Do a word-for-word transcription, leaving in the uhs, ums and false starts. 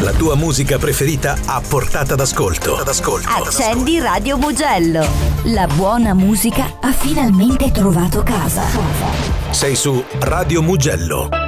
La tua musica preferita a portata d'ascolto. d'ascolto. Accendi Radio Mugello. La buona musica ha finalmente trovato casa. Sei su Radio Mugello.